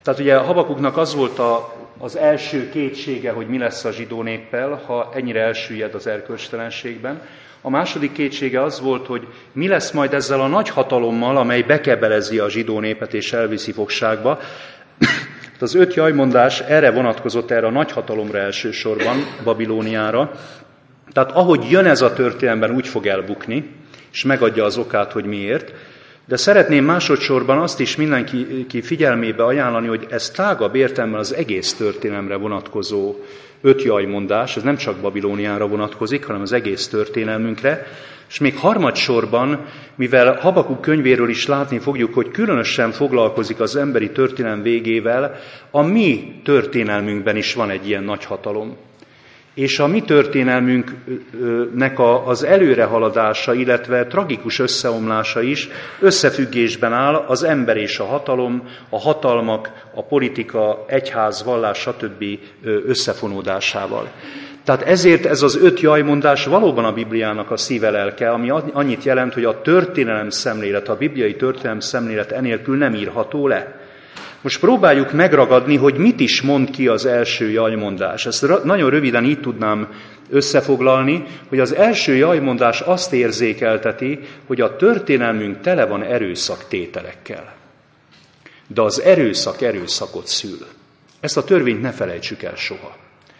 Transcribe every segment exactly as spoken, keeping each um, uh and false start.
Tehát ugye Habakuknak az volt a, az első kétsége, hogy mi lesz a zsidó néppel, ha ennyire elsüllyed az erkölcstelenségben. A második kétsége az volt, hogy mi lesz majd ezzel a nagy hatalommal, amely bekebelezi a zsidó népet és elviszi fogságba. Az öt jajmondás erre vonatkozott, erre a nagy hatalomra elsősorban, Babilóniára. Tehát ahogy jön ez a történelemben, úgy fog elbukni, és megadja az okát, hogy miért. De szeretném másodszorban azt is mindenki figyelmébe ajánlani, hogy ez tágabb értelemben az egész történelemre vonatkozó öt jajmondás, ez nem csak Babilóniára vonatkozik, hanem az egész történelmünkre, és még harmadsorban, mivel Habakuk könyvéről is látni fogjuk, hogy különösen foglalkozik az emberi történelem végével, a mi történelmünkben is van egy ilyen nagy hatalom. És a mi történelmünknek az előrehaladása, illetve tragikus összeomlása is összefüggésben áll az ember és a hatalom, a hatalmak, a politika, egyház, vallás, stb. Összefonódásával. Tehát ezért ez az öt jajmondás valóban a Bibliának a szíve lelke, ami annyit jelent, hogy a történelem szemlélet, a bibliai történelem szemlélet enélkül nem írható le. Most próbáljuk megragadni, hogy mit is mond ki az első jajmondás. Ezt nagyon röviden így tudnám összefoglalni, hogy az első jajmondás azt érzékelteti, hogy a történelmünk tele van erőszaktételekkel. De az erőszak erőszakot szül. Ezt a törvényt ne felejtsük el soha.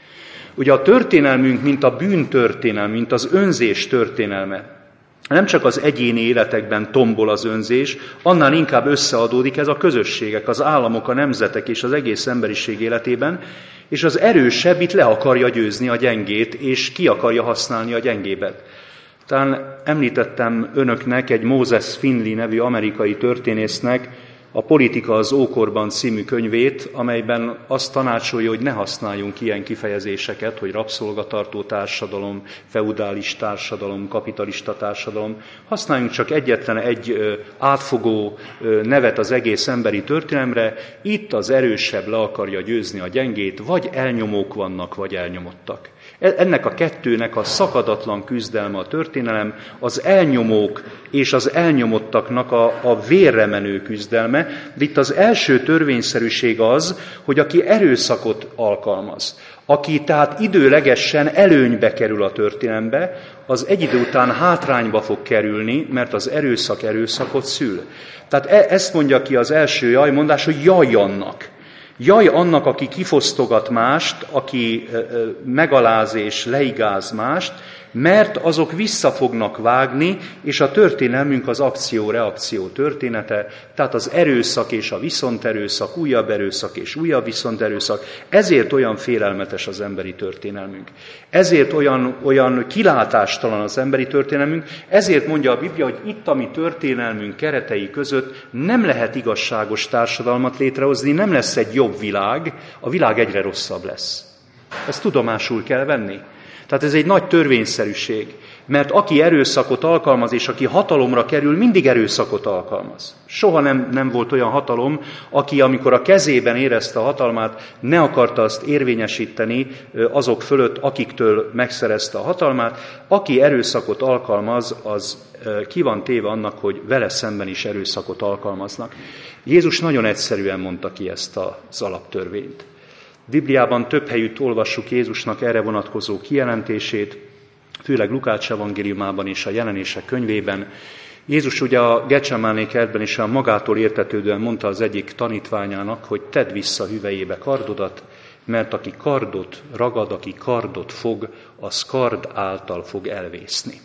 Ugye a történelmünk, mint a bűntörténelm, mint az önzés történelme, nem csak az egyéni életekben tombol az önzés, annál inkább összeadódik ez a közösségek, az államok, a nemzetek és az egész emberiség életében, és az erősebb itt le akarja győzni a gyengét, és ki akarja használni a gyengébet. Talán említettem önöknek egy Moses Finley nevű amerikai történésznek a Politika az ókorban című könyvét, amelyben azt tanácsolja, hogy ne használjunk ilyen kifejezéseket, hogy rabszolgatartó társadalom, feudális társadalom, kapitalista társadalom. Használjunk csak egyetlen egy átfogó nevet az egész emberi történelemre. Itt az erősebb le akarja győzni a gyengét, vagy elnyomók vannak, vagy elnyomottak. Ennek a kettőnek a szakadatlan küzdelme a történelem, az elnyomók és az elnyomottaknak a, a vérre menő küzdelme, de itt az első törvényszerűség az, hogy aki erőszakot alkalmaz, aki tehát időlegesen előnybe kerül a történelembe, az egy idő után hátrányba fog kerülni, mert az erőszak erőszakot szül. Tehát e, ezt mondja ki az első jajmondás, hogy jaj annak. Jaj annak, aki kifosztogat mást, aki megaláz és leigáz mást, mert azok vissza fognak vágni, és a történelmünk az akció-reakció története, tehát az erőszak és a viszonterőszak, újabb erőszak és újabb viszonterőszak, ezért olyan félelmetes az emberi történelmünk. Ezért olyan, olyan kilátástalan az emberi történelmünk, ezért mondja a Biblia, hogy itt a mi történelmünk keretei között nem lehet igazságos társadalmat létrehozni, nem lesz egy jobb világ, a világ egyre rosszabb lesz. Ezt tudomásul kell venni. Tehát ez egy nagy törvényszerűség, mert aki erőszakot alkalmaz, és aki hatalomra kerül, mindig erőszakot alkalmaz. Soha nem, nem volt olyan hatalom, aki amikor a kezében érezte a hatalmát, ne akarta azt érvényesíteni azok fölött, akiktől megszerezte a hatalmát. Aki erőszakot alkalmaz, az ki van téve annak, hogy vele szemben is erőszakot alkalmaznak. Jézus nagyon egyszerűen mondta ki ezt az alaptörvényt. Bibliában több helyütt olvassuk Jézusnak erre vonatkozó kijelentését, főleg Lukács evangéliumában és a Jelenések könyvében. Jézus ugye a Gecsemáné kertben is a magától értetődően mondta az egyik tanítványának, hogy tedd vissza hüvelyébe kardodat, mert aki kardot ragad, aki kardot fog, az kard által fog elvészni.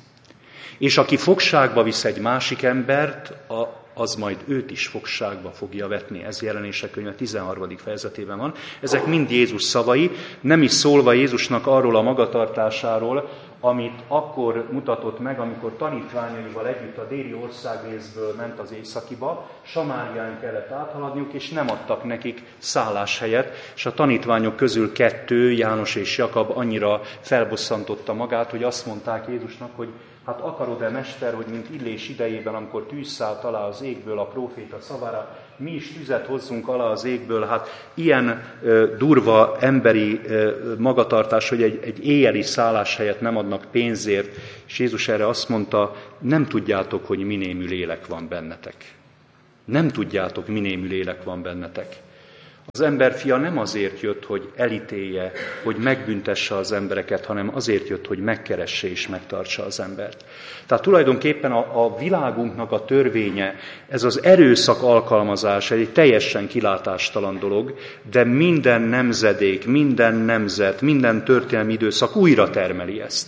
És aki fogságba visz egy másik embert, a az majd őt is fogságba fogja vetni. Ez Jelenések könyve tizenharmadik fejezetében van. Ezek mind Jézus szavai, nem is szólva Jézusnak arról a magatartásáról, amit akkor mutatott meg, amikor tanítványaival együtt a déli országrészből ment az északiba, Samárián kellett áthaladniuk, és nem adtak nekik szálláshelyet, és a tanítványok közül kettő, János és Jakab annyira felbosszantotta magát, hogy azt mondták Jézusnak, hogy hát akarod-e, mester, hogy mint Illés idejében, amikor tűz szállt alá az égből a próféta szavára, mi is tüzet hozzunk alá az égből, hát ilyen ö, durva emberi ö, magatartás, hogy egy, egy éjjeli szálláshelyet nem adnak pénzért, és Jézus erre azt mondta, nem tudjátok, hogy minémű lélek van bennetek. Nem tudjátok, minémű lélek van bennetek. Az emberfia nem azért jött, hogy elítélje, hogy megbüntesse az embereket, hanem azért jött, hogy megkeresse és megtartsa az embert. Tehát tulajdonképpen a, a világunknak a törvénye, ez az erőszak alkalmazása egy teljesen kilátástalan dolog, de minden nemzedék, minden nemzet, minden történelmi időszak újra termeli ezt.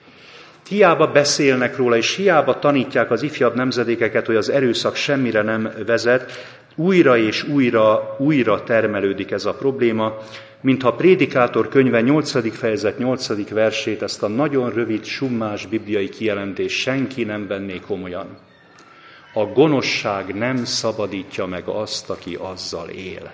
Hiába beszélnek róla, és hiába tanítják az ifjabb nemzedékeket, hogy az erőszak semmire nem vezet, újra és újra, újra termelődik ez a probléma, mintha a Prédikátor könyve nyolcadik fejezet nyolcadik versét, ezt a nagyon rövid, summás bibliai kijelentést senki nem venné komolyan. A gonoszság nem szabadítja meg azt, aki azzal él.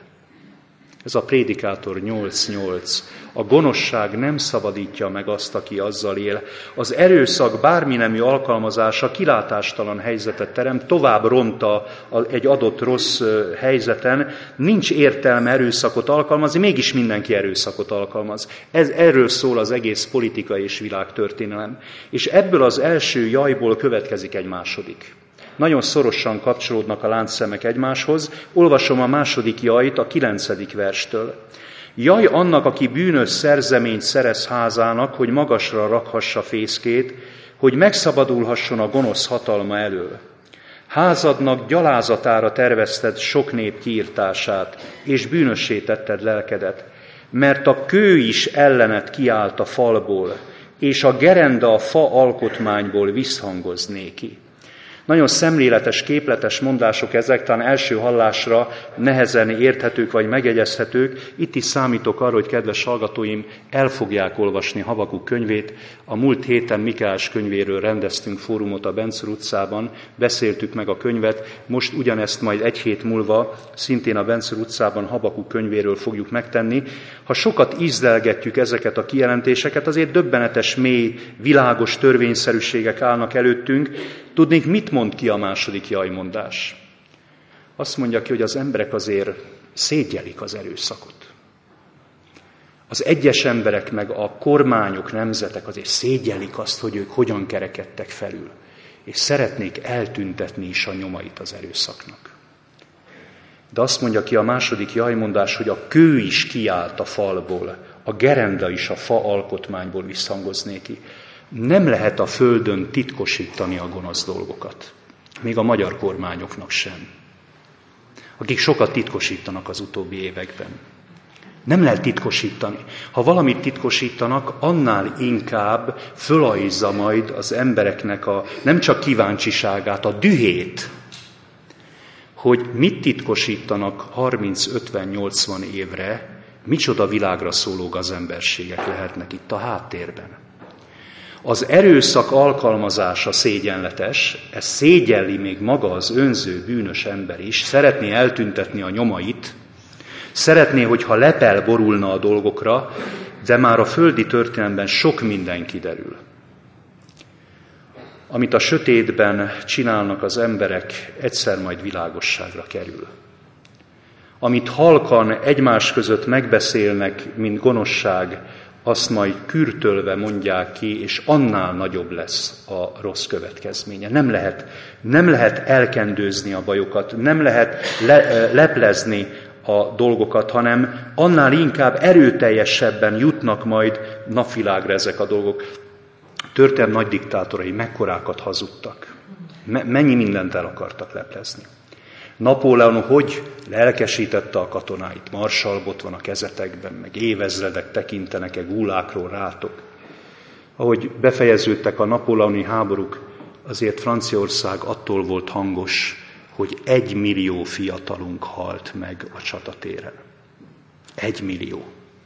Ez a Prédikátor nyolc nyolc. A gonoszság nem szabadítja meg azt, aki azzal él. Az erőszak bármi nemű alkalmazása kilátástalan helyzetet teremt, tovább ronta egy adott rossz helyzeten. Nincs értelme erőszakot alkalmazni, mégis mindenki erőszakot alkalmaz. Ez, erről szól az egész politika és világtörténelem. És ebből az első jajból következik egy második. Nagyon szorosan kapcsolódnak a láncszemek egymáshoz. Olvasom a második jajt a kilencedik verstől. Jaj annak, aki bűnös szerzeményt szerez házának, hogy magasra rakhassa fészkét, hogy megszabadulhasson a gonosz hatalma elől. Házadnak gyalázatára tervezted sok nép kiirtását, és bűnössé tetted lelkedet, mert a kő is ellenet kiállt a falból, és a gerenda a fa alkotmányból visszhangoz néki. Nagyon szemléletes, képletes mondások ezek, talán első hallásra nehezen érthetők vagy megjegyezhetők. Itt is számítok arra, hogy kedves hallgatóim el fogják olvasni Habakuk könyvét. A múlt héten Mikeás könyvéről rendeztünk fórumot a Bencur utcában, beszéltük meg a könyvet, most ugyanezt majd egy hét múlva szintén a Bencur utcában Habakuk könyvéről fogjuk megtenni. Ha sokat ízlelgetjük ezeket a kijelentéseket, azért döbbenetes, mély, világos törvényszerűségek állnak előttünk. Tudnék, mit mond ki a második jajmondás? Azt mondja ki, hogy az emberek azért szégyellik az erőszakot. Az egyes emberek meg a kormányok, nemzetek azért szégyellik azt, hogy ők hogyan kerekedtek felül, és szeretnék eltüntetni is a nyomait az erőszaknak. De azt mondja ki a második jajmondás, hogy a kő is kiállt a falból, a gerenda is a fa alkotmányból visszhangoz néki. Nem lehet a földön titkosítani a gonosz dolgokat. Még a magyar kormányoknak sem. Akik sokat titkosítanak az utóbbi években. Nem lehet titkosítani. Ha valamit titkosítanak, annál inkább fölajzza majd az embereknek a nem csak kíváncsiságát, a dühét, hogy mit titkosítanak harminc, ötven, nyolcvan évre, micsoda világra szóló gazemberségek lehetnek itt a háttérben. Az erőszak alkalmazása szégyenletes, ez szégyelli még maga az önző, bűnös ember is, szeretné eltüntetni a nyomait, szeretné, hogyha lepel borulna a dolgokra, de már a földi történelemben sok minden kiderül. Amit a sötétben csinálnak az emberek, egyszer majd világosságra kerül. Amit halkan egymás között megbeszélnek, mint gonoszság, azt majd kürtölve mondják ki, és annál nagyobb lesz a rossz következménye. Nem lehet, nem lehet elkendőzni a bajokat, nem lehet le, leplezni a dolgokat, hanem annál inkább erőteljesebben jutnak majd napvilágra ezek a dolgok. Történelem nagy diktátorai mekkorákat hazudtak, mennyi mindent el akartak leplezni. Napóleon hogy lelkesítette a katonáit, marsalbot van a kezetekben, meg évezredek tekintenek-e gúlákról rátok. Ahogy befejeződtek a napóleoni háborúk, azért Franciaország attól volt hangos, hogy egy millió fiatalunk halt meg a csatatéren. Egy millió.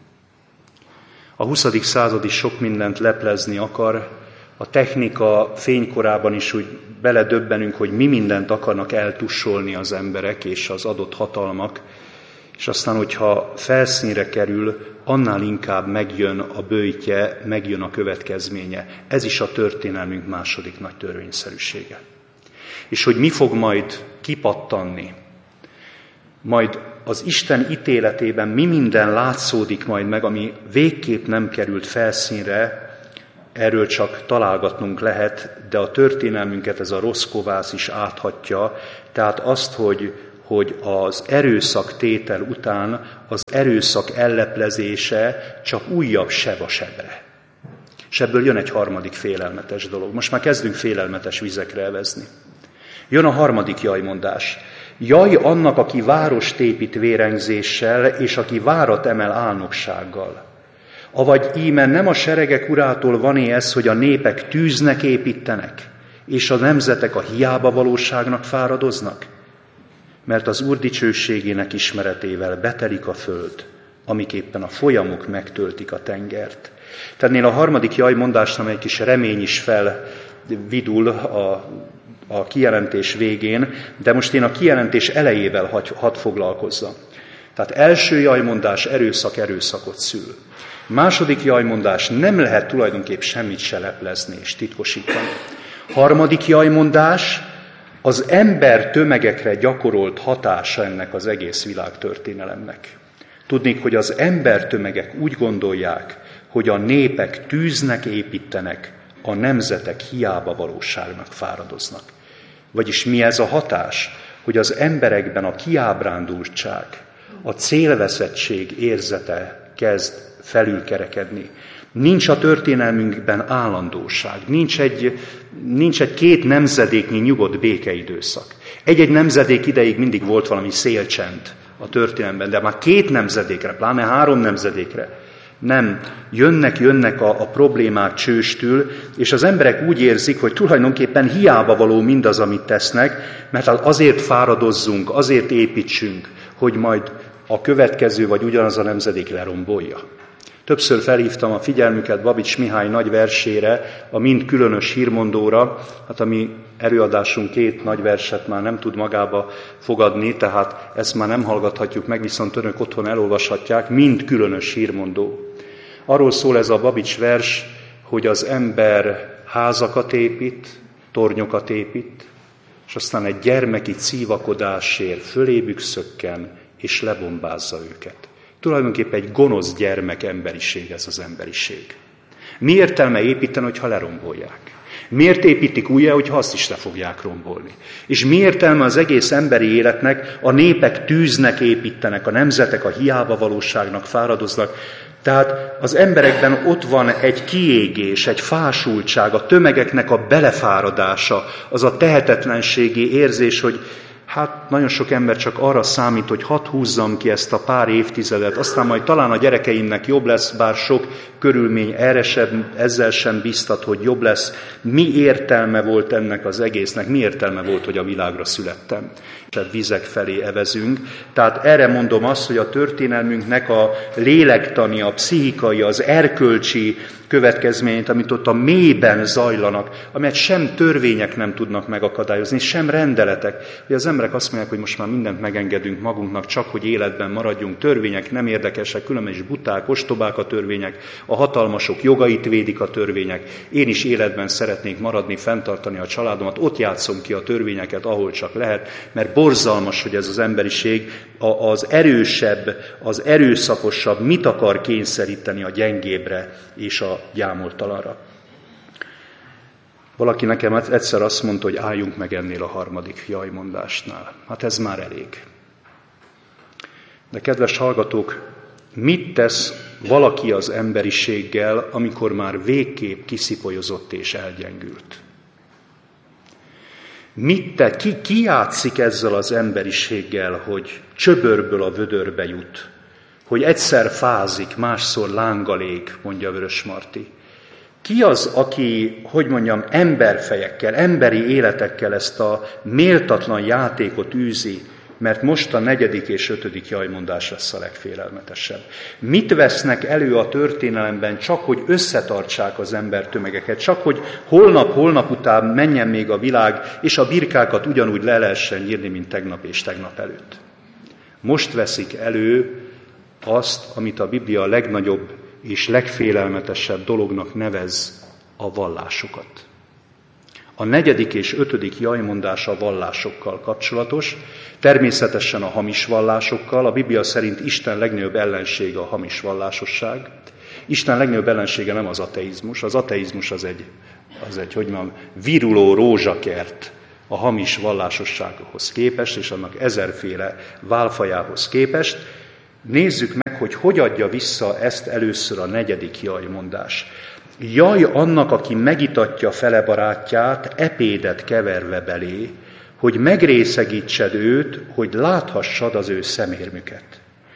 A huszadik század is sok mindent leplezni akar, a technika fénykorában is úgy beledöbbenünk, hogy mi mindent akarnak eltussolni az emberek és az adott hatalmak, és aztán, hogyha felszínre kerül, annál inkább megjön a böjtje, megjön a következménye. Ez is a történelmünk második nagy törvényszerűsége. És hogy mi fog majd kipattanni, majd az Isten ítéletében mi minden látszódik majd meg, ami végképp nem került felszínre, erről csak találgatnunk lehet, de a történelmünket ez a rossz kovász is áthatja, tehát azt, hogy, hogy az erőszaktétel után az erőszak elleplezése csak újabb seb a sebre. És ebből jön egy harmadik félelmetes dolog. Most már kezdünk félelmetes vizekre elvezni. Jön a harmadik jajmondás. Jaj annak, aki várost épít vérengzéssel, és aki várat emel álnoksággal. Avagy íme nem a seregek urától van-e ez, hogy a népek tűznek építenek, és a nemzetek a hiába valóságnak fáradoznak? Mert az Úr dicsőségének ismeretével betelik a föld, amiképpen a folyamok megtöltik a tengert. Tehát ennél a harmadik jajmondásnál egy kis remény is felvidul a, a kijelentés végén, de most én a kijelentés elejével hadd had foglalkozzam. Tehát első jajmondás, erőszak erőszakot szül. Második jajmondás, nem lehet tulajdonképp semmit se leplezni és titkosítani. Harmadik jajmondás, az ember tömegekre gyakorolt hatása ennek az egész világtörténelemnek. Tudnék, hogy az ember tömegek úgy gondolják, hogy a népek tűznek építenek, a nemzetek hiába valóságnak fáradoznak. Vagyis mi ez a hatás, hogy az emberekben a kiábrándultság, a célveszettség érzete kezd felülkerekedni. Nincs a történelmünkben állandóság, nincs egy, nincs egy két nemzedéknyi nyugodt békeidőszak. Egy-egy nemzedék ideig mindig volt valami szélcsend a történelemben, de már két nemzedékre, pláne három nemzedékre nem. Jönnek, jönnek a, a problémák csőstül, és az emberek úgy érzik, hogy tulajdonképpen hiába való mindaz, amit tesznek, mert azért fáradozzunk, azért építsünk, hogy majd a következő vagy ugyanaz a nemzedék lerombolja. Többször felhívtam a figyelmüket Babics Mihály nagy versére, a Mind különös hírmondóra, hát a mi előadásunk két nagy verset már nem tud magába fogadni, tehát ezt már nem hallgathatjuk meg, viszont önök otthon elolvashatják, Mind különös hírmondó. Arról szól ez a Babics vers, hogy az ember házakat épít, tornyokat épít, és aztán egy gyermeki cívakodásért fölébük szökken, és lebombázza őket. Tulajdonképpen egy gonosz gyermek emberiség ez az emberiség. Mi értelme építeni, hogyha lerombolják? Miért építik újra, hogyha azt is le fogják rombolni? És mi értelme az egész emberi életnek, a népek tűznek építenek, a nemzetek a hiába valóságnak fáradoznak? Tehát az emberekben ott van egy kiégés, egy fásultság, a tömegeknek a belefáradása, az a tehetetlenségi érzés, hogy hát nagyon sok ember csak arra számít, hogy hadd húzzam ki ezt a pár évtizedet, aztán majd talán a gyerekeimnek jobb lesz, bár sok körülmény erre sem, ezzel sem biztat, hogy jobb lesz. Mi értelme volt ennek az egésznek? Mi értelme volt, hogy a világra születtem? És a vizek felé evezünk. Tehát erre mondom azt, hogy a történelmünknek a lélektani, a pszichikai, az erkölcsi következményét, amit ott a mélyben zajlanak, amelyet sem törvények nem tudnak megakadályozni, sem rendeletek. Hogy az emberek azt mondják, hogy most már mindent megengedünk magunknak, csak hogy életben maradjunk. Törvények nem érdekesek, különben is buták, ostobák a törvények, a hatalmasok jogait védik a törvények. Én is életben szeretnék maradni, fenntartani a családomat, ott játszom ki a törvényeket, ahol csak lehet, mert borzalmas, hogy ez az emberiség az erősebb, az erőszakosabb mit akar kényszeríteni a gyengébbre és a gyámoltalanra. Valaki nekem egyszer azt mondta, hogy álljunk meg ennél a harmadik jajmondásnál. Hát ez már elég. De kedves hallgatók, mit tesz valaki az emberiséggel, amikor már végképp kiszipolyozott és elgyengült? Mit te, ki, ki játszik ezzel az emberiséggel, hogy csöbörből a vödörbe jut? Hogy egyszer fázik, másszor lánggal ég, mondja Vörösmarty. Ki az, aki, hogy mondjam, emberfejekkel, emberi életekkel ezt a méltatlan játékot űzi, mert most a negyedik és ötödik jajmondás lesz a legfélelmetesebb. Mit vesznek elő a történelemben, csak hogy összetartsák az embertömegeket, csak hogy holnap-holnap után menjen még a világ, és a birkákat ugyanúgy le lehessen nyírni, mint tegnap és tegnap előtt. Most veszik elő azt, amit a Biblia a legnagyobb és legfélelmetesebb dolognak nevez, a vallásokat. A negyedik és ötödik jajmondás a vallásokkal kapcsolatos, természetesen a hamis vallásokkal. A Biblia szerint Isten legnagyobb ellensége a hamis vallásosság. Isten legnagyobb ellensége nem az ateizmus. Az ateizmus az egy, az egy hogy mondjam, viruló rózsakert a hamis vallásossághoz képest, és annak ezerféle válfajához képest. Nézzük meg, hogy hogy adja vissza ezt először a negyedik jajmondás. Jaj annak, aki megitatja fele barátját, epédet keverve belé, hogy megrészegítsed őt, hogy láthassad az ő szemérmüket.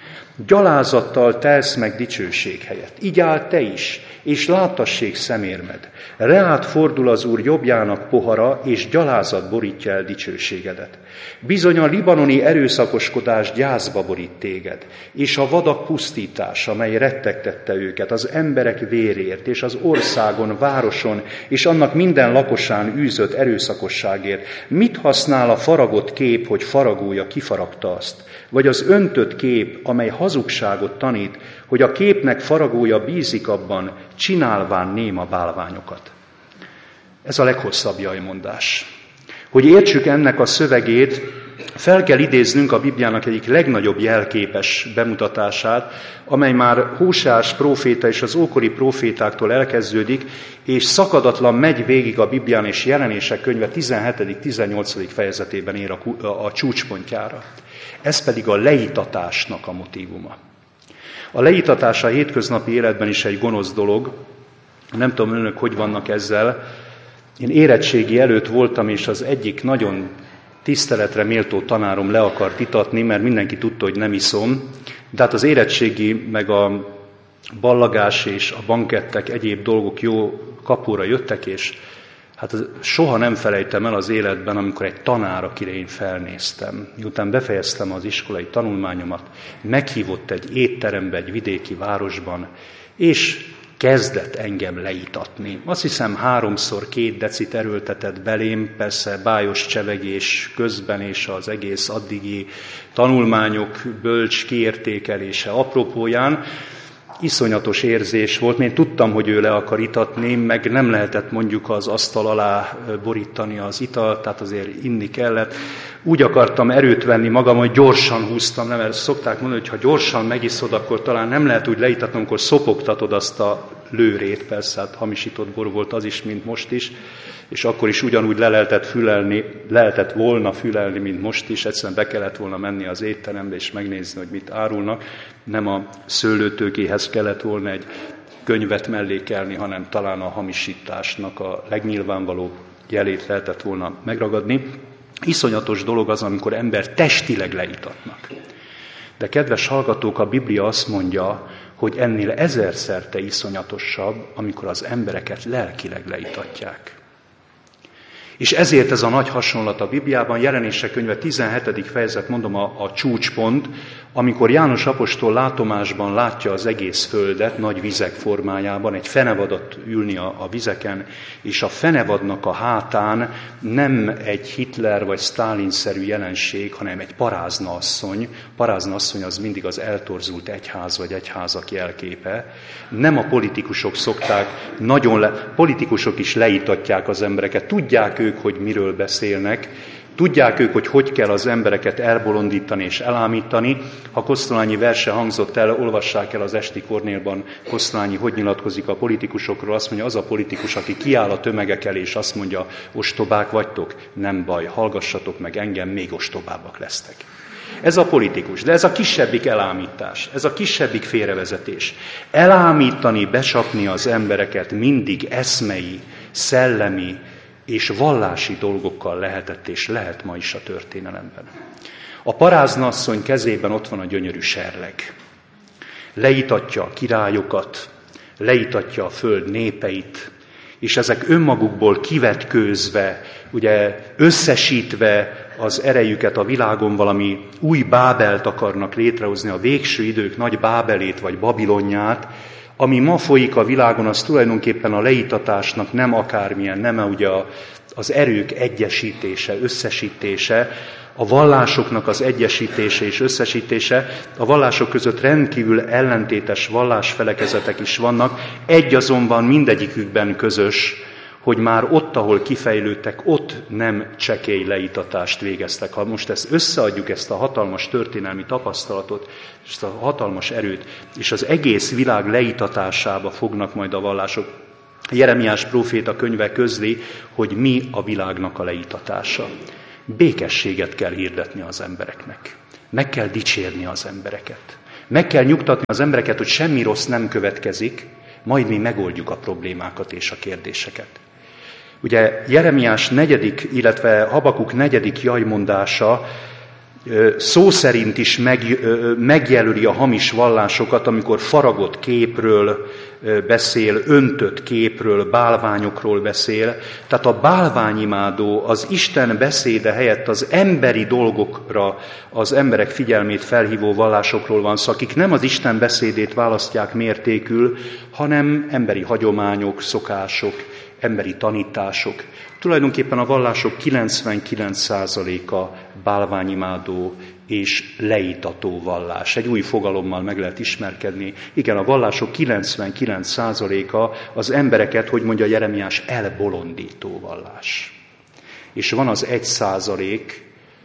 Gyalázattal telsz meg dicsőség helyett. Így áll te is, és láttassék szemérmed. Reád fordul az Úr jobbjának pohara, és gyalázat borítja el dicsőségedet. Bizony a libanoni erőszakoskodás gyászba borít téged, és a vadak pusztítás, amely rettegtette őket, az emberek vérért, és az országon, városon, és annak minden lakosán űzött erőszakosságért. Mit használ a faragott kép, hogy faragója kifaragta azt? Vagy az öntött kép, amely hazugságot tanít, hogy a képnek faragója bízik abban, csinálván néma bálványokat. Ez a leghosszabb jajmondás. Hogy értsük ennek a szövegét, fel kell idéznünk a Bibliának egyik legnagyobb jelképes bemutatását, amely már Hóseás próféta és az ókori prófétáktól elkezdődik, és szakadatlan megy végig a Biblián, és Jelenések könyve tizenhetedik-tizennyolcadik fejezetében ér a, a, a csúcspontjára. Ez pedig a leítatásnak a motívuma. A leítatás a hétköznapi életben is egy gonosz dolog. Nem tudom, önök hogy vannak ezzel. Én érettségi előtt voltam, és az egyik nagyon tiszteletre méltó tanárom le akart itatni, mert mindenki tudta, hogy nem iszom. De hát az érettségi, meg a ballagás és a bankettek, egyéb dolgok jó kapóra jöttek, és hát soha nem felejtem el az életben, amikor egy tanár, akire én felnéztem, miután befejeztem az iskolai tanulmányomat, meghívott egy étterembe egy vidéki városban, és kezdett engem leítatni. Azt hiszem háromszor két decit erőltetett belém, persze bájos csevegés közben, és az egész addigi tanulmányok bölcs kiértékelése apropóján. Iszonyatos érzés volt, én tudtam, hogy ő le akar itatni, meg nem lehetett mondjuk az asztal alá borítani az italt, tehát azért inni kellett. Úgy akartam erőt venni magam, hogy gyorsan húztam, nem, mert szokták mondani, hogy ha gyorsan megiszod, akkor talán nem lehet úgy leítatni, amikor szopogtatod azt a lőrét, persze, hát hamisított bor volt az is, mint most is, és akkor is ugyanúgy le lehetett fülelni, lehetett volna fülelni, mint most is, egyszerűen be kellett volna menni az étterembe és megnézni, hogy mit árulnak. Nem a szőlőtőkéhez kellett volna egy könyvet mellékelni, hanem talán a hamisításnak a legnyilvánvalóbb jelét lehetett volna megragadni. Iszonyatos dolog az, amikor ember testileg leítatnak. De kedves hallgatók, a Biblia azt mondja, hogy ennél ezerszerte iszonyatosabb, amikor az embereket lelkileg leítatják. És ezért ez a nagy hasonlat a Bibliában, Jelenések könyve tizenhetedik fejezet, mondom a, a csúcspont, amikor János apostol látomásban látja az egész földet nagy vizek formájában, egy fenevadat ülni a, a vizeken, és a fenevadnak a hátán nem egy Hitler vagy Sztálin-szerű jelenség, hanem egy paráznaasszony. Paráznaasszony az mindig az eltorzult egyház vagy egyházak jelképe. Nem a politikusok szokták, nagyon le, politikusok is leítatják az embereket, tudják ők, hogy miről beszélnek, tudják ők, hogy hogy kell az embereket elbolondítani és elámítani. Ha Kosztolányi verse hangzott el, olvassák el az Esti Kornélban, Kosztolányi hogy nyilatkozik a politikusokról, azt mondja, az a politikus, aki kiáll a tömegek elé, és azt mondja, ostobák vagytok, nem baj, hallgassatok meg engem, még ostobábbak lesztek. Ez a politikus, de ez a kisebbik elámítás, ez a kisebbik félrevezetés. Elámítani, becsapni az embereket mindig eszmei, szellemi és vallási dolgokkal lehetett és lehet ma is a történelemben. A paráznaasszony kezében ott van a gyönyörű serleg. Leítatja a királyokat, leítatja a föld népeit, és ezek önmagukból kivetkőzve, ugye összesítve az erejüket a világon valami új Bábelt akarnak létrehozni, a végső idők nagy Bábelét vagy Babilonját. Ami ma folyik a világon, az tulajdonképpen a leítatásnak nem akármilyen, nem ugye az erők egyesítése, összesítése, a vallásoknak az egyesítése és összesítése. A vallások között rendkívül ellentétes vallásfelekezetek is vannak, egy azonban mindegyikükben közös, hogy már ott, ahol kifejlődtek, ott nem csekély leítatást végeztek. Ha most ezt összeadjuk, ezt a hatalmas történelmi tapasztalatot, ezt a hatalmas erőt, és az egész világ leítatásába fognak majd a vallások, Jeremiás próféta könyve közli, hogy mi a világnak a leítatása. Békességet kell hirdetni az embereknek. Meg kell dicsérni az embereket. Meg kell nyugtatni az embereket, hogy semmi rossz nem következik, majd mi megoldjuk a problémákat és a kérdéseket. Ugye Jeremiás negyedik, illetve Habakuk negyedik jajmondása szó szerint is meg, megjelöli a hamis vallásokat, amikor faragott képről beszél, öntött képről, bálványokról beszél. Tehát a bálványimádó, az Isten beszéde helyett az emberi dolgokra az emberek figyelmét felhívó vallásokról van szó, akik nem az Isten beszédét választják mértékül, hanem emberi hagyományok, szokások, emberi tanítások. Tulajdonképpen a vallások kilencvenkilenc százaléka bálványimádó és leítató vallás. Egy új fogalommal meg lehet ismerkedni. Igen, a vallások kilencvenkilenc százaléka az embereket, hogy mondja Jeremiás, elbolondító vallás. És van az egy százalék,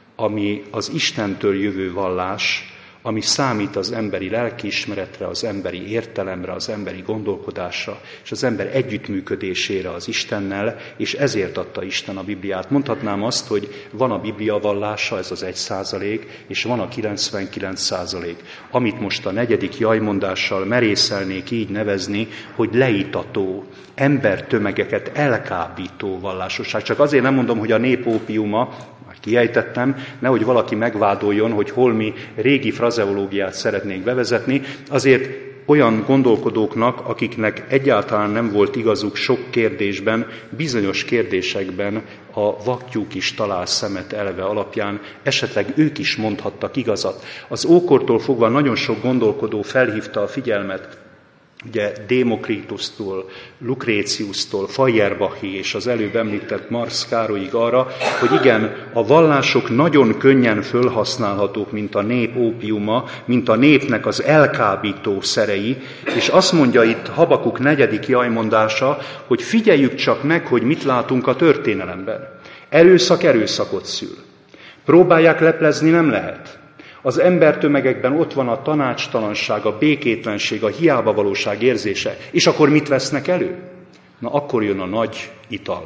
ami az Istentől jövő vallás, ami számít az emberi lelkiismeretre, az emberi értelemre, az emberi gondolkodásra, és az ember együttműködésére az Istennel, és ezért adta Isten a Bibliát. Mondhatnám azt, hogy van a Biblia vallása, ez az egy százalék, és van a kilencvenkilenc százalék, amit most a negyedik jajmondással merészelnék így nevezni, hogy leítató, embertömegeket elkábító vallásosság. Csak azért nem mondom, hogy a nép ópiuma, kiejtettem, nehogy valaki megvádoljon, hogy holmi régi frazeológiát szeretnék bevezetni, azért olyan gondolkodóknak, akiknek egyáltalán nem volt igazuk sok kérdésben, bizonyos kérdésekben a vaktyúk is talál szemet elve alapján, esetleg ők is mondhattak igazat. Az ókortól fogva nagyon sok gondolkodó felhívta a figyelmet, ugye Démokritusztól, Lukréciusztól, Feuerbachy és az előbb említett Marx Károlyig arra, hogy igen, a vallások nagyon könnyen fölhasználhatók, mint a nép ópiuma, mint a népnek az elkábító szerei, és azt mondja itt Habakuk negyedik jajmondása, hogy figyeljük csak meg, hogy mit látunk a történelemben. Erőszak erőszakot szül. Próbálják leplezni, nem lehet. Az embertömegekben ott van a tanácstalanság, a békétlenség, a hiába valóság érzése. És akkor mit vesznek elő? Na, akkor jön a nagy ital.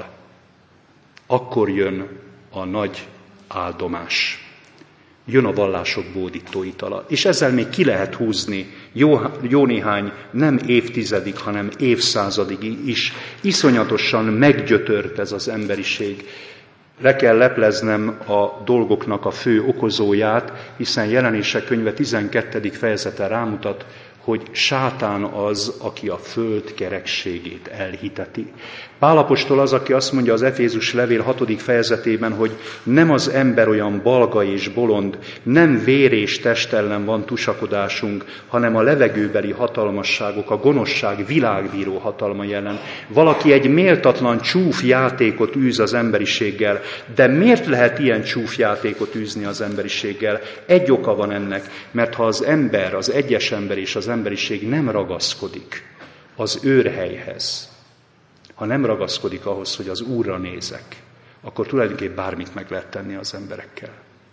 Akkor jön a nagy áldomás. Jön a vallások bódító itala. És ezzel még ki lehet húzni jó, jó néhány, nem évtizedig, hanem évszázadig is. Iszonyatosan meggyötört ez az emberiség. Le kell lepleznem a dolgoknak a fő okozóját, hiszen Jelenések könyve tizenkettedik fejezete rámutat, hogy sátán az, aki a föld kerekségét elhiteti. Pál apostol az, aki azt mondja az Efézus levél hatodik fejezetében, hogy nem az ember olyan balga és bolond, nem vér és test ellen van tusakodásunk, hanem a levegőbeli hatalmasságok, a gonoszság világbíró hatalmai ellen. Valaki egy méltatlan csúfjátékot űz az emberiséggel, de miért lehet ilyen csúfjátékot űzni az emberiséggel? Egy oka van ennek, mert ha az ember, az egyes ember és az emberiség nem ragaszkodik az őrhelyhez, ha nem ragaszkodik ahhoz, hogy az Úrra nézek, akkor tulajdonképpen bármit meg lehet tenni az emberekkel.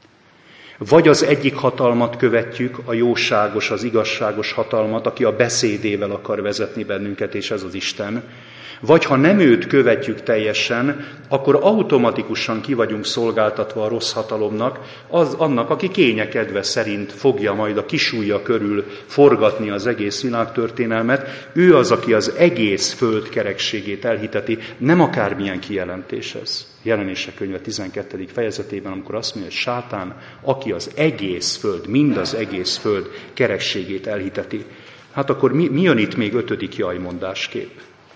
Vagy az egyik hatalmat követjük, a jóságos, az igazságos hatalmat, aki a beszédével akar vezetni bennünket, és ez az Isten. Vagy ha nem őt követjük teljesen, akkor automatikusan ki vagyunk szolgáltatva a rossz hatalomnak, az annak, aki kényekedve szerint fogja majd a kisujja körül forgatni az egész világtörténelmet. Ő az, aki az egész föld kerekségét elhiteti, nem akármilyen kijelentés ez. Jelenések könyve tizenkettedik fejezetében, amikor azt mondja, hogy sátán, aki az egész föld, mind az egész föld kerekségét elhiteti. Hát akkor mi, mi jön itt még ötödik jajmondásképp?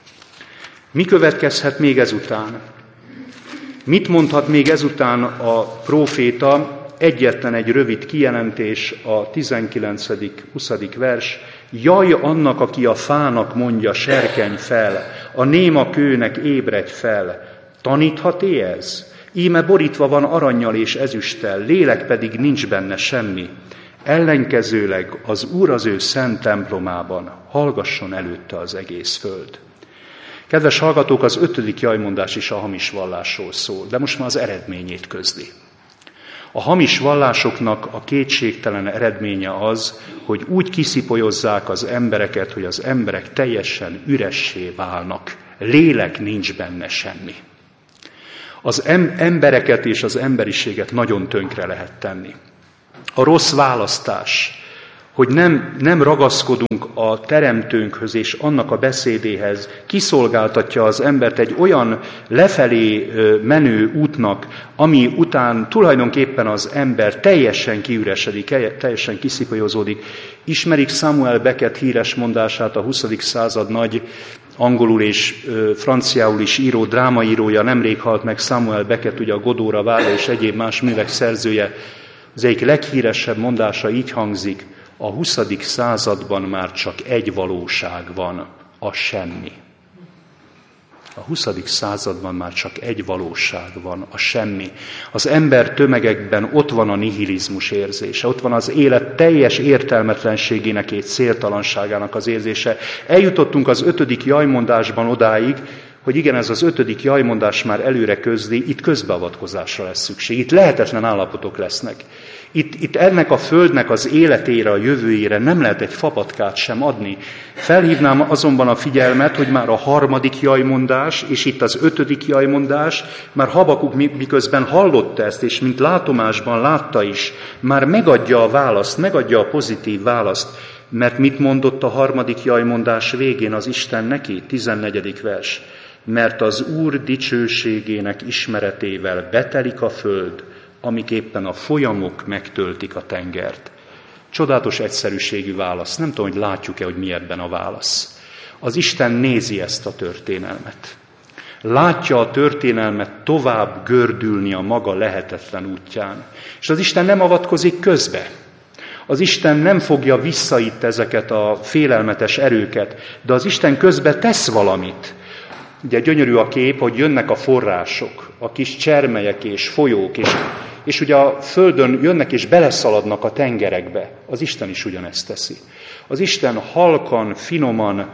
Mi következhet még ezután? Mit mondhat még ezután a próféta? Egyetlen egy rövid kijelentés, a tizenkilencedik huszadik vers. Jaj annak, aki a fának mondja, serkenj fel, a néma kőnek ébredj fel. Taníthat-e ez? Íme borítva van arannyal és ezüsttel, lélek pedig nincs benne semmi. Ellenkezőleg az Úr az ő szent templomában, hallgasson előtte az egész föld. Kedves hallgatók, az ötödik jajmondás is a hamis vallásról szól, de most már az eredményét közli. A hamis vallásoknak a kétségtelen eredménye az, hogy úgy kiszipolyozzák az embereket, hogy az emberek teljesen üressé válnak lélek nincs benne semmi. Az em- embereket és az emberiséget nagyon tönkre lehet tenni. A rossz választás, hogy nem, nem ragaszkodunk a teremtőnkhöz és annak a beszédéhez, kiszolgáltatja az embert egy olyan lefelé menő útnak, ami után tulajdonképpen az ember teljesen kiüresedik, teljesen kiszipolyozódik. Ismerik Samuel Beckett híres mondását, a huszadik század nagy angolul és ö, franciául is író, drámaírója, nemrég halt meg Samuel Beckett, ugye a Godóra várja és egyéb más művek szerzője. Az egyik leghíresebb mondása így hangzik: a huszadik században már csak egy valóság van, a semmi. A huszadik században már csak egy valóság van, a semmi. Az ember tömegekben ott van a nihilizmus érzése, ott van az élet teljes értelmetlenségének és céltalanságának az érzése. Eljutottunk az ötödik jajmondásban odáig, hogy igen, ez az ötödik jajmondás már előre közli, itt közbeavatkozásra lesz szükség, itt lehetetlen állapotok lesznek. Itt, itt ennek a földnek az életére, a jövőjére nem lehet egy fapatkát sem adni. Felhívnám azonban a figyelmet, hogy már a harmadik jajmondás, és itt az ötödik jajmondás, már Habakuk miközben hallotta ezt, és mint látomásban látta is, már megadja a választ, megadja a pozitív választ. Mert mit mondott a harmadik jajmondás végén az Isten neki? tizennegyedik vers. Mert az Úr dicsőségének ismeretével betelik a föld, amiképpen a folyamok megtöltik a tengert. Csodálatos egyszerűségű válasz. Nem tudom, hogy látjuk-e, hogy mi ebben a válasz. Az Isten nézi ezt a történelmet. Látja a történelmet tovább gördülni a maga lehetetlen útján. És az Isten nem avatkozik közbe. Az Isten nem fogja vissza itt ezeket a félelmetes erőket, de az Isten közbe tesz valamit. Ugye gyönyörű a kép, hogy jönnek a források, a kis csermelyek és folyók, és, és ugye a földön jönnek és beleszaladnak a tengerekbe. Az Isten is ugyanezt teszi. Az Isten halkan, finoman,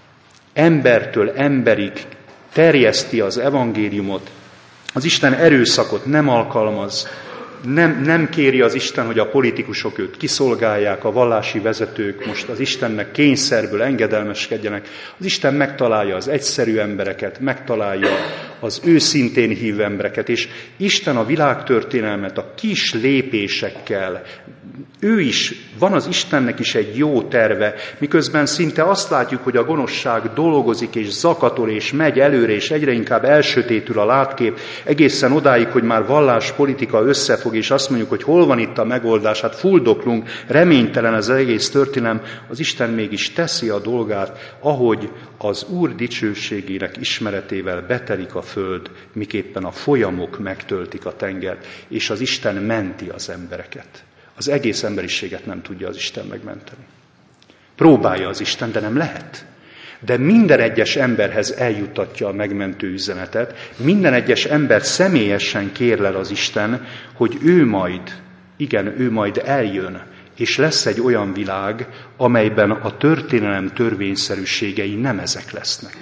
embertől emberig terjeszti az evangéliumot. Az Isten erőszakot nem alkalmaz. Nem, nem kéri az Isten, hogy a politikusok őt kiszolgálják, a vallási vezetők most az Istennek kényszerből engedelmeskedjenek. Az Isten megtalálja az egyszerű embereket, megtalálja az őszintén hívő embereket, és Isten a világtörténelmet a kis lépésekkel, ő is, van az Istennek is egy jó terve, miközben szinte azt látjuk, hogy a gonoszság dolgozik és zakatol és megy előre, és egyre inkább elsötétül a látkép, egészen odáig, hogy már valláspolitika összefog, és azt mondjuk, hogy hol van itt a megoldás, hát fuldoklunk, reménytelen az egész történelem, az Isten mégis teszi a dolgát, ahogy az Úr dicsőségének ismeretével betelik a föld, miképpen a folyamok megtöltik a tengert, és az Isten menti az embereket. Az egész emberiséget nem tudja az Isten megmenteni. Próbálja az Isten, de nem lehet. De minden egyes emberhez eljuttatja a megmentő üzenetet, minden egyes ember személyesen kérlel az Isten, hogy ő majd, igen, ő majd eljön, és lesz egy olyan világ, amelyben a történelem törvényszerűségei nem ezek lesznek.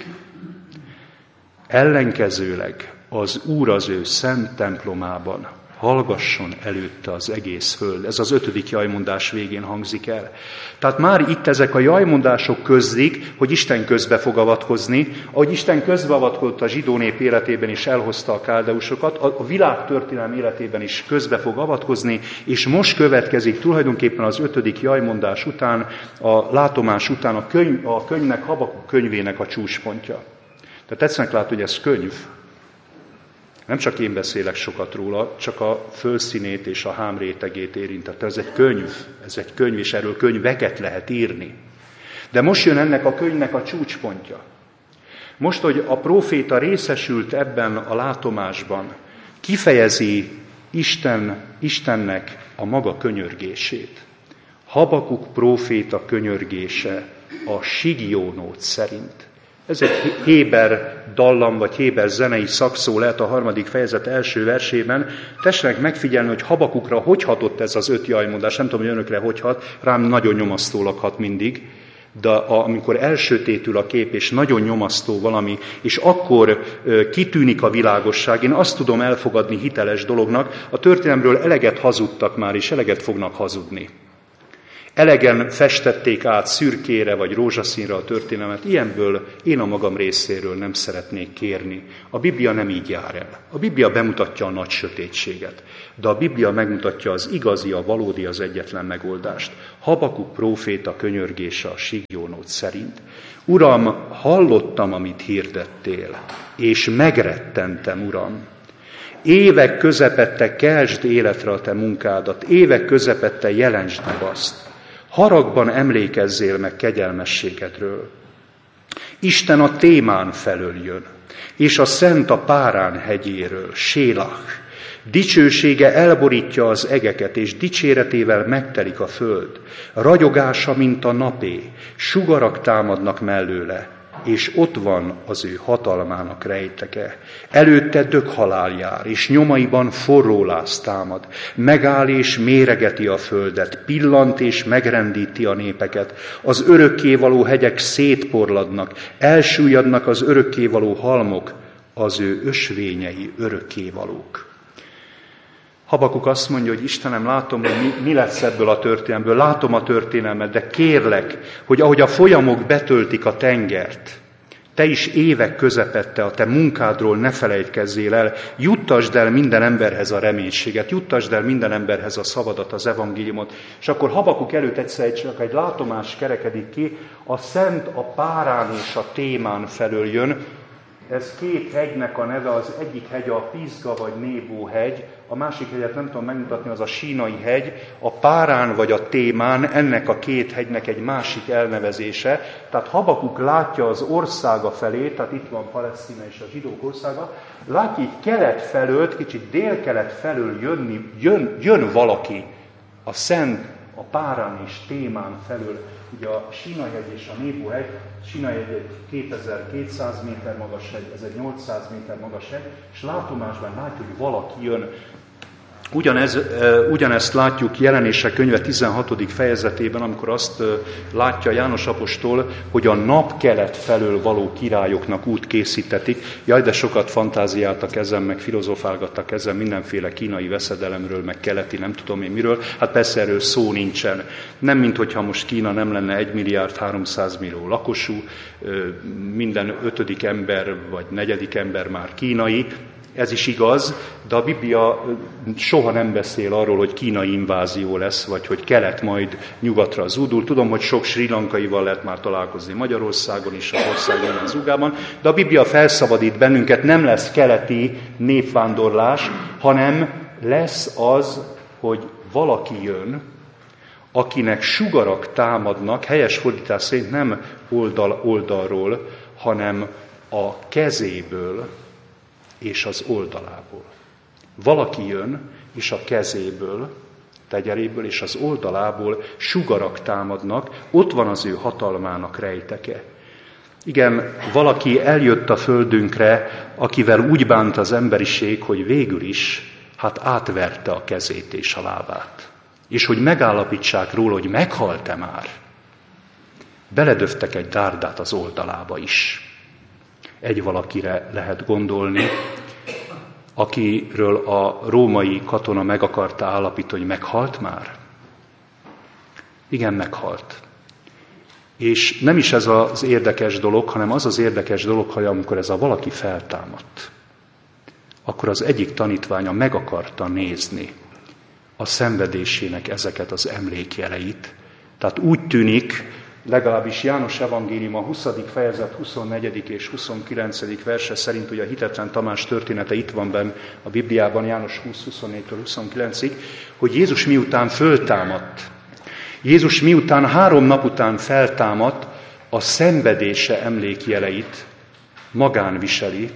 Ellenkezőleg az Úr az ő szent templomában hallgasson előtte az egész föld. Ez az ötödik jajmondás végén hangzik el. Tehát már itt ezek a jajmondások közlik, hogy Isten közbe fog avatkozni, ahogy Isten közbeavatkozott a zsidó nép életében és elhozta a káldeusokat, a világ történelem életében is közbe fog avatkozni, és most következik tulajdonképpen az ötödik jajmondás után, a látomás után a, könyv, a könyvnek, Habakuk könyvének a csúcspontja. Tehát tetszenek lát, hogy ez könyv. Nem csak én beszélek sokat róla, csak a fölszínét és a hámrétegét érintette. Ez egy könyv, ez egy könyv, és erről könyveket lehet írni. De most jön ennek a könyvnek a csúcspontja. Most, hogy a próféta részesült ebben a látomásban, kifejezi Isten, Istennek a maga könyörgését. Habakuk próféta könyörgése a Sigiónót szerint. Ez egy héber dallam, vagy héber zenei szakszó lehet a harmadik fejezet első versében. Tessenek megfigyelni, hogy Habakukra hogy hatott ez az öt jajmondás. Nem tudom, hogy önökre hogy hat, rám nagyon nyomasztólag hat mindig. De amikor elsötétül a kép, és nagyon nyomasztó valami, és akkor kitűnik a világosság, én azt tudom elfogadni hiteles dolognak, a történelemről eleget hazudtak már, és eleget fognak hazudni. Elegen festették át szürkére vagy rózsaszínre a történelmet, ilyenből én a magam részéről nem szeretnék kérni. A Biblia nem így jár el. A Biblia bemutatja a nagy sötétséget, de a Biblia megmutatja az igazi, a valódi, az egyetlen megoldást. Habakuk próféta könyörgése a síkjónót szerint. Uram, hallottam, amit hirdettél, és megrettentem, Uram. Évek közepette keltsd életre a te munkádat, évek közepette jelentsd meg azt. Haragban emlékezzél meg kegyelmességedről. Isten a Témán felől jön, és a Szent a Párán hegyéről, Sélach. Dicsősége elborítja az egeket, és dicséretével megtelik a föld. Ragyogása, mint a napé, sugarak támadnak mellőle, és ott van az ő hatalmának rejteke. Előtte döghalál jár, és nyomaiban forró láz támad. Megáll és méregeti a földet, pillant és megrendíti a népeket. Az örökkévaló hegyek szétporladnak, elsüllyadnak az örökkévaló halmok, az ő ösvényei örökkévalók. Habakuk azt mondja, hogy Istenem, látom, hogy mi, mi lesz ebből a történelmből, látom a történelmet, de kérlek, hogy ahogy a folyamok betöltik a tengert, te is évek közepette a te munkádról ne felejtkezzél el, juttasd el minden emberhez a reménységet, juttasd el minden emberhez a szavadat, az evangéliumot, és akkor Habakuk előtt egyszer csak egy látomás kerekedik ki, a Szent a Párán és a Témán felől jön. Ez két hegynek a neve, az egyik hegy a Pisga vagy Nébó hegy, a másik hegyet nem tudom megmutatni, az a Sínai hegy, a Párán vagy a Témán, ennek a két hegynek egy másik elnevezése. Tehát Habakuk látja az országa felé, tehát itt van Palesztina és a zsidók országa, látja így kelet felől, kicsit délkelet felől jönni, jön, jön valaki, a Szent, a Párán és Témán felől. Ugye a Sínai hegy és a Nébó hegy, Sínai hegy egy kétezer-kétszáz méter magas hegy, ez egy nyolcszáz méter magas hegy, és látomásban látjuk, hogy valaki jön. Ugyanez, ugyanezt látjuk Jelenések könyve tizenhatodik fejezetében, amikor azt látja János apostol, hogy a napkelet felől való királyoknak út készítetik. Jaj, de sokat fantáziáltak ezen, meg filozofálgattak ezen mindenféle kínai veszedelemről, meg keleti, nem tudom én miről. Hát persze erről szó nincsen. Nem, minthogyha most Kína nem lenne egy milliárd háromszáz millió lakosú, minden ötödik ember vagy negyedik ember már kínai. Ez is igaz, de a Biblia soha nem beszél arról, hogy kínai invázió lesz, vagy hogy kelet majd nyugatra zúdul. Tudom, hogy sok sri lankaival lehet már találkozni Magyarországon is, az ország minden zugában, de a Biblia felszabadít bennünket, nem lesz keleti népvándorlás, hanem lesz az, hogy valaki jön, akinek sugarak támadnak, helyes fordítás szerint nem oldal, oldalról, hanem a kezéből, és az oldalából. Valaki jön, és a kezéből, tegyeréből és az oldalából sugarak támadnak, ott van az ő hatalmának rejteke. Igen, valaki eljött a földünkre, akivel úgy bánt az emberiség, hogy végül is, hát átverte a kezét és a lábát. És hogy megállapítsák róla, hogy meghalt-e már, beledöftek egy dárdát az oldalába is. Egy valakire lehet gondolni, akiről a római katona meg akarta állapítani, hogy meghalt már. Igen, meghalt. És nem is ez az érdekes dolog, hanem az az érdekes dolog, hogy amikor ez a valaki feltámadt, akkor az egyik tanítványa meg akarta nézni a szenvedésének ezeket az emlékjeleit. Tehát úgy tűnik, legalábbis János evangélium a huszadik fejezet huszonnegyedik és huszonkilencedik verse szerint, ugye a hitetlen Tamás története itt van benn a Bibliában, János húsz huszonnégytől huszonkilencig, hogy Jézus miután föltámadt, Jézus miután három nap után feltámadt, a szenvedése emlékjeleit magán viseli,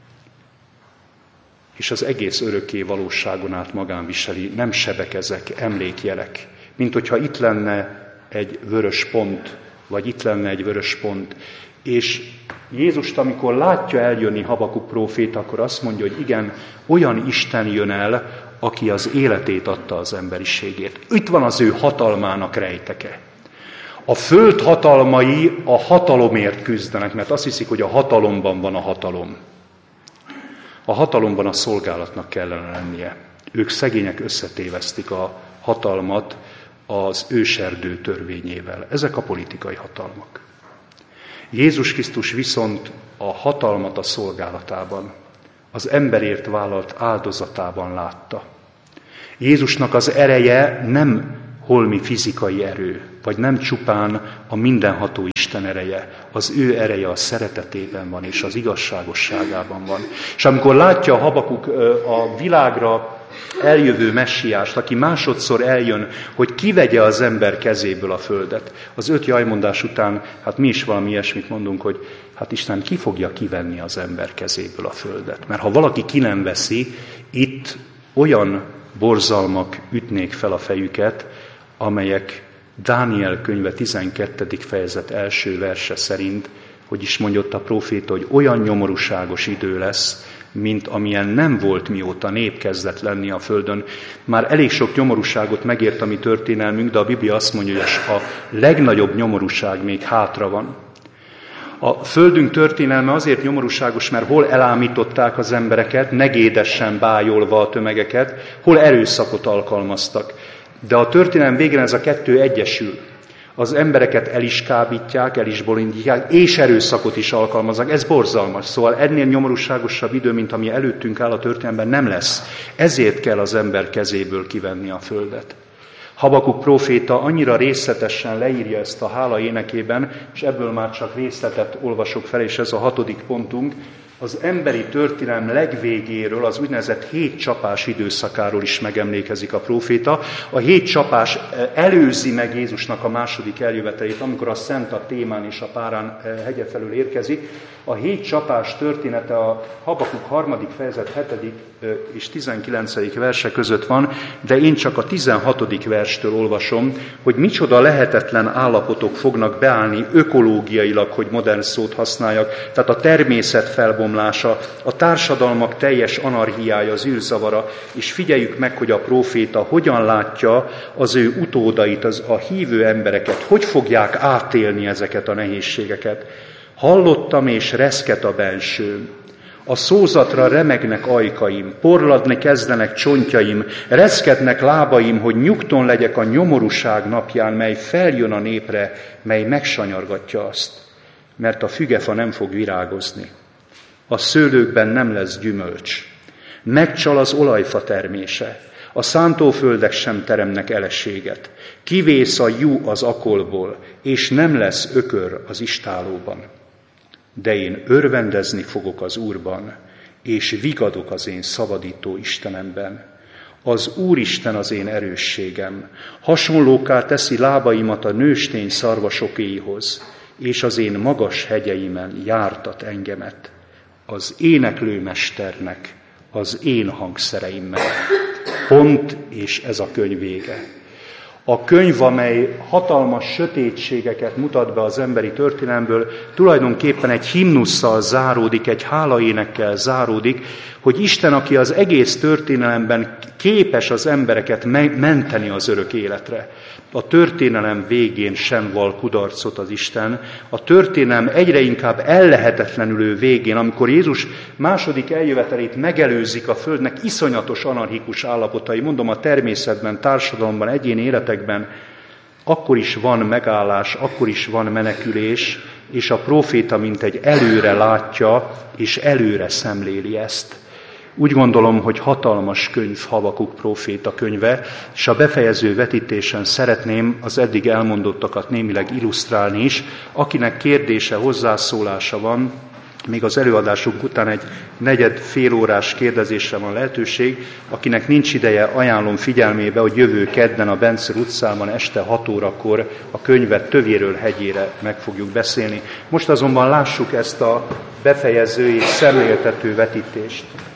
és az egész örökké valóságon át magán viseli, nem sebek ezek, emlékjelek, mint hogyha itt lenne egy vörös pont, vagy itt lenne egy vörös pont. És Jézust, amikor látja eljönni Habakuk próféta, akkor azt mondja, hogy igen, olyan Isten jön el, aki az életét adta az emberiségét. Itt van az ő hatalmának rejteke. A föld hatalmai a hatalomért küzdenek, mert azt hiszik, hogy a hatalomban van a hatalom. A hatalomban a szolgálatnak kellene lennie. Ők szegények összetévesztik a hatalmat az őserdő törvényével. Ezek a politikai hatalmak. Jézus Krisztus viszont a hatalmat a szolgálatában, az emberért vállalt áldozatában látta. Jézusnak az ereje nem holmi fizikai erő, vagy nem csupán a mindenható Isten ereje. Az ő ereje a szeretetében van, és az igazságosságában van. És amikor látja Habakuk a világra eljövő messiást, aki másodszor eljön, hogy kivegye az ember kezéből a földet. Az öt jajmondás után, hát mi is valami ilyesmit mondunk, hogy hát Isten ki fogja kivenni az ember kezéből a földet. Mert ha valaki ki nem veszi, itt olyan borzalmak ütnék fel a fejüket, amelyek Dániel könyve tizenkettedik fejezet első verse szerint, hogy is mondott a próféta, hogy olyan nyomorúságos idő lesz, mint amilyen nem volt, mióta nép kezdett lenni a földön. Már elég sok nyomorúságot megért a mi történelmünk, de a Biblia azt mondja, hogy a legnagyobb nyomorúság még hátra van. A földünk történelme azért nyomorúságos, mert hol elámították az embereket, negédesen bájolva a tömegeket, hol erőszakot alkalmaztak. De a történelem végén ez a kettő egyesül. Az embereket el is kábítják, el is bolondítják, és erőszakot is alkalmaznak. Ez borzalmas. Szóval ennél nyomorúságosabb idő, mint ami előttünk áll a történelemben, nem lesz. Ezért kell az ember kezéből kivenni a földet. Habakuk próféta annyira részletesen leírja ezt a hála énekében, és ebből már csak részletet olvasok fel, és ez a hatodik pontunk, az emberi történelem legvégéről, az úgynevezett hét csapás időszakáról is megemlékezik a próféta. A hét csapás előzi meg Jézusnak a második eljövetelét, amikor a Szent a Témán és a Párán hegye felől érkezik. A hét csapás története a Habakuk harmadik fejezet hetedik és tizenkilencedik verse között van, de én csak a tizenhatodik verstől olvasom, hogy micsoda lehetetlen állapotok fognak beállni ökológiailag, hogy modern szót használjak, tehát a természet felbomlása, a társadalmak teljes anarchiája, az űrzavara, és figyeljük meg, hogy a próféta hogyan látja az ő utódait, az a hívő embereket, hogy fogják átélni ezeket a nehézségeket. Hallottam, és reszket a bensőm. A szózatra remegnek ajkaim, porladni kezdenek csontjaim, reszketnek lábaim, hogy nyugton legyek a nyomorúság napján, mely feljön a népre, mely megsanyargatja azt. Mert a fügefa nem fog virágozni. A szőlőkben nem lesz gyümölcs. Megcsal az olajfa termése. A szántóföldek sem teremnek eleséget. Kivész a jú az akolból, és nem lesz ökör az istálóban. De én örvendezni fogok az Úrban, és vigadok az én szabadító Istenemben. Az Úristen az én erősségem, hasonlókká teszi lábaimat a nőstény szarvasokéihoz, és az én magas hegyeimen jártat engemet. Az éneklőmesternek az én hangszereimmel. Pont, és ez a könyv vége. A könyv, amely hatalmas sötétségeket mutat be az emberi történelemből, tulajdonképpen egy himnusszal záródik, egy hálaénekkel záródik, hogy Isten, aki az egész történelemben képes az embereket menteni az örök életre. A történelem végén sem val kudarcot az Isten. A történelem egyre inkább ellehetetlenülő végén, amikor Jézus második eljövetelét megelőzik a Földnek iszonyatos anarchikus állapotai, mondom a természetben, társadalomban, egyéni életekben, akkor is van megállás, akkor is van menekülés, és a próféta mint egy előre látja, és előre szemléli ezt. Úgy gondolom, hogy hatalmas könyv Habakuk próféta könyve, és a befejező vetítésen szeretném az eddig elmondottakat némileg illusztrálni is. Akinek kérdése, hozzászólása van, még az előadásunk után egy negyed fél órás kérdezésre van lehetőség. Akinek nincs ideje, ajánlom figyelmébe, hogy jövő kedden a Benczör utcában este hat órakor a könyvet tövéről hegyére meg fogjuk beszélni. Most azonban lássuk ezt a befejező és szemléltető vetítést.